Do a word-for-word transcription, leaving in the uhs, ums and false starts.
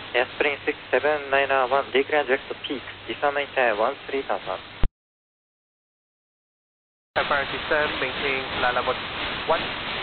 Airplane six seven nine one, decline direct to peak, descend maintain one three thousand. Empire descend, maintain lalabot one